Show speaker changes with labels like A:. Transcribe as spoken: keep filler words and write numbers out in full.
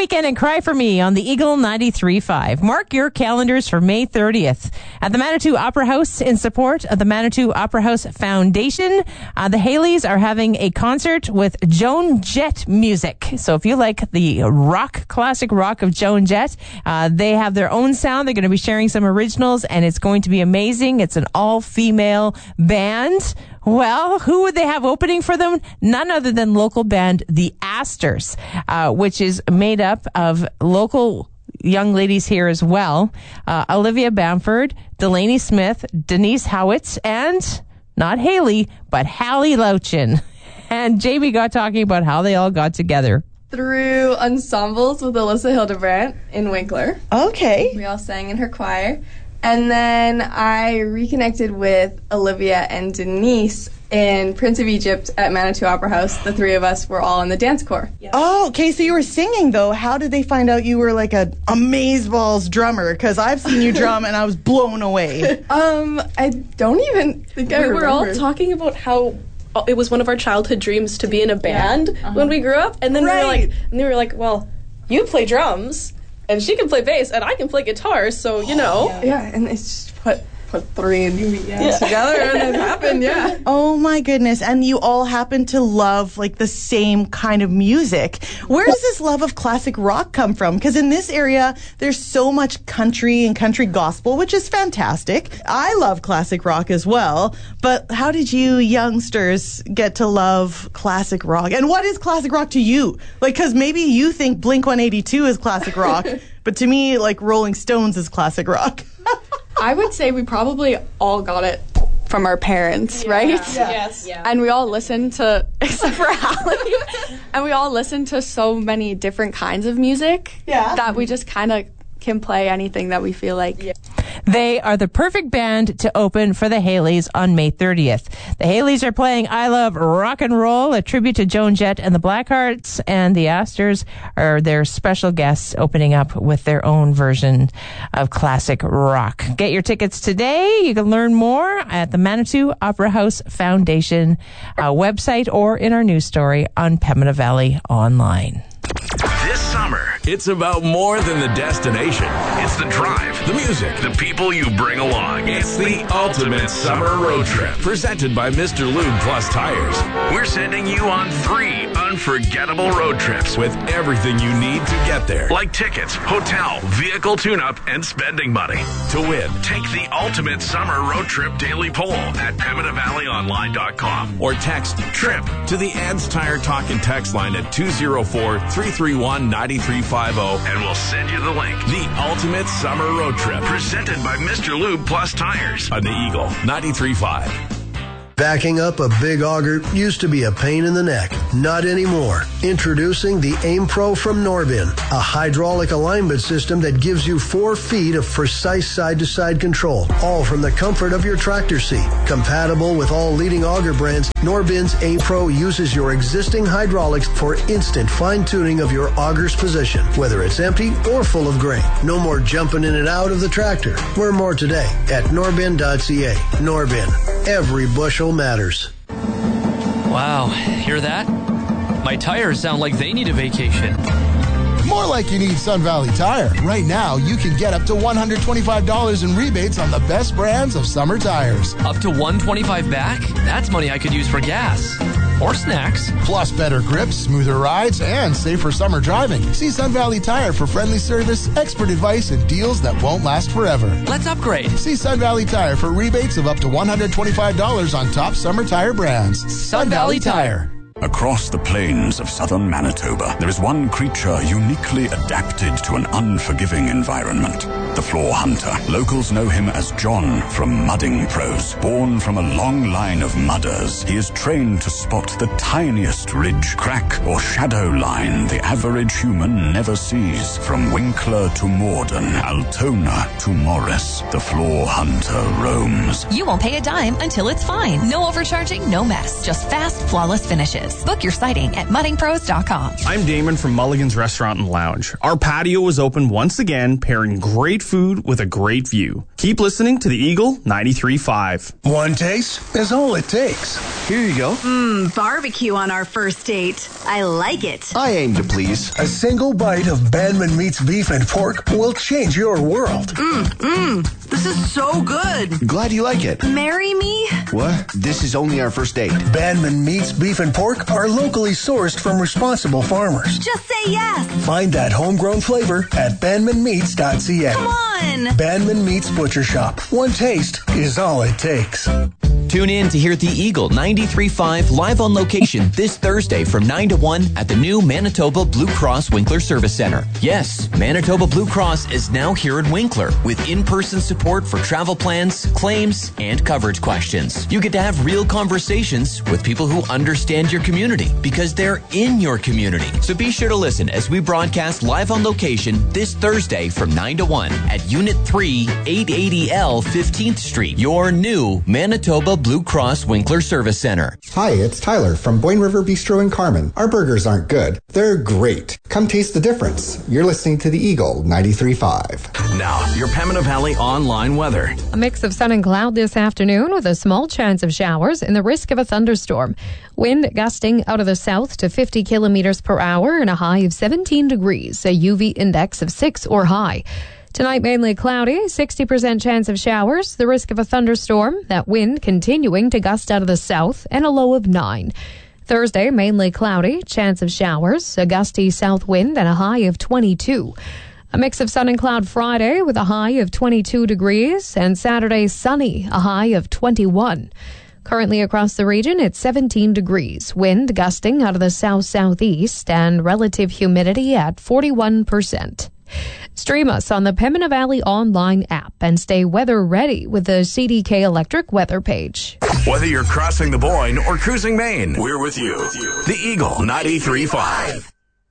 A: weekend and Cry for Me on the Eagle ninety-three point five. Mark your calendars for May thirtieth at the Manitou Opera House in support of the Manitou Opera House Foundation. Uh, the Haleys are having a concert with Joan Jett music. So if you like the rock, classic rock of Joan Jett, uh, they have their own sound. They're going to be sharing some originals, and it's going to be amazing. It's an all-female band. Well, who would they have opening for them? None other than local band The Astors, uh, which is made up of local young ladies here as well. Uh, Olivia Bamford, Delaney Smith, Denise Howitz, and not Haley, but Hallie Louchin. And Jamie got talking about how they all got together.
B: Through ensembles with Alyssa Hildebrandt in Winkler.
C: Okay.
B: We all sang in her choir. And then I reconnected with Olivia and Denise in Prince of Egypt at Manitou Opera House. The three of us were all in the dance corps.
C: Yeah. Oh, okay. So you were singing, though. How did they find out you were like a amazeballs drummer? Because I've seen you drum and I was blown away.
B: um, I don't even think I
D: We
B: remember.
D: were all talking about how it was one of our childhood dreams to be in a band yeah. uh-huh. when we grew up, and then right. we were like, and they were like, well, you play drums. And she can play bass, and I can play guitar, so, you know.
B: Yeah, yeah and it's just put, put three and yeah. together, and it happened, yeah.
C: Oh, my goodness. And you all happen to love, like, the same kind of music. Where does this love of classic rock come from? Because in this area, there's so much country and country gospel, which is fantastic. I love classic rock as well. But how did you youngsters get to love classic rock? And what is classic rock to you? Like, because maybe you think Blink one eighty-two is classic rock, but to me, like, Rolling Stones is classic rock.
B: I would say we probably all got it from our parents,
D: yeah.
B: right?
D: Yeah. Yes. Yeah.
B: And we all listened to, except for Hallie, and we all listened to so many different kinds of music
C: yeah.
B: that we just kind of can play anything that we feel like. Yeah.
A: They are the perfect band to open for the Haleys on May thirtieth. The Haleys are playing I Love Rock and Roll, a tribute to Joan Jett and the Blackhearts, and the Astors are their special guests opening up with their own version of classic rock. Get your tickets today. You can learn more at the Manitou Opera House Foundation uh, website or in our news story on Pembina Valley Online.
E: This summer, it's about more than the destination. It's the drive, the music, the people you bring along. It's the ultimate summer road trip. Presented by Mister Lube Plus Tires. We're sending you on three unforgettable road trips with everything you need to get there. Like tickets, hotel, vehicle tune-up, and spending money. To win, take the ultimate summer road trip daily poll at pembina valley online dot com or text TRIP to the Ads Tire Talk and Text line at two oh four, three three one, nine three five oh and we'll send you the link. The ultimate summer road trip presented by Mister Lube Plus Tires on the Eagle ninety-three point five.
F: Backing up a big auger used to be a pain in the neck. Not anymore. Introducing the Aim Pro from Norbin, a hydraulic alignment system that gives you four feet of precise side-to-side control, all from the comfort of your tractor seat. Compatible with all leading auger brands, Norbin's Aim Pro uses your existing hydraulics for instant fine-tuning of your auger's position, whether it's empty or full of grain. No more jumping in and out of the tractor. Learn more today at norbin dot c a. Norbin. Every bushel matters.
G: Wow, hear that? My tires sound like they need a vacation.
H: More like you need Sun Valley Tire. Right now, you can get up to one hundred twenty-five dollars in rebates on the best brands of summer tires.
G: Up to one hundred twenty-five dollars back? That's money I could use for gas. Or snacks.
H: Plus better grips, smoother rides, and safer summer driving. See Sun Valley Tire for friendly service, expert advice, and deals that won't last forever.
G: Let's upgrade.
H: See Sun Valley Tire for rebates of up to one hundred twenty-five dollars on top summer tire brands. Sun,
G: Sun Valley Tire.
I: Across the plains of southern Manitoba, there is one creature uniquely adapted to an unforgiving environment. The floor hunter. Locals know him as John from Mudding Pros. Born from a long line of mudders, he is trained to spot the tiniest ridge, crack, or shadow line the average human never sees. From Winkler to Morden, Altona to Morris, the floor hunter roams.
J: You won't pay a dime until it's fine. No overcharging, no mess. Just fast, flawless finishes. service. Book your sighting at mudding pros dot com.
K: I'm Damon from Mulligan's Restaurant and Lounge. Our patio is open once again, pairing great food with a great view. Keep listening to the Eagle ninety-three point five.
L: One taste is all it takes.
M: Here you go.
N: Mmm, barbecue on our first date. I like it.
M: I aim to please.
L: A single bite of Bandman Meats beef and pork will change your world.
N: Mmm, mmm. This is so good.
M: Glad you like it.
N: Marry me?
M: What? This is only our first date.
L: Bandman Meats beef and pork are locally sourced from responsible farmers.
N: Just say yes.
L: Find that homegrown flavor at bandman meats dot c a.
N: Come on.
L: Bandman Meats Butcher Shop. One taste is all it takes.
O: Tune in to hear the Eagle ninety-three point five live on location this Thursday from nine to one at the new Manitoba Blue Cross Winkler Service Center. Yes, Manitoba Blue Cross is now here in Winkler with in-person support for travel plans, claims, and coverage questions. You get to have real conversations with people who understand your community because they're in your community. So be sure to listen as we broadcast live on location this Thursday from nine to one at Unit three, eight eighty L fifteenth Street, your new Manitoba Blue Cross Winkler Service Center.
P: Hi, it's Tyler from Boyne River Bistro in Carmen. Our burgers aren't good. They're great. Come taste the difference. You're listening to the Eagle ninety-three point five.
E: Now, your Pembina Valley online weather.
Q: A mix of sun and cloud this afternoon with a small chance of showers and the risk of a thunderstorm. Wind gusting out of the south to fifty kilometers per hour and a high of seventeen degrees, a U V index of six or high. Tonight, mainly cloudy, sixty percent chance of showers, the risk of a thunderstorm, that wind continuing to gust out of the south, and a low of nine. Thursday, mainly cloudy, chance of showers, a gusty south wind, and a high of twenty-two. A mix of sun and cloud Friday with a high of twenty-two degrees, and Saturday, sunny, a high of twenty-one. Currently across the region, it's seventeen degrees, wind gusting out of the south-southeast, and relative humidity at forty-one percent. Stream us on the Pembina Valley online app and stay weather ready with the C D K Electric weather page.
E: Whether you're crossing the Boyne or cruising Maine, we're with you. The Eagle ninety-three point five.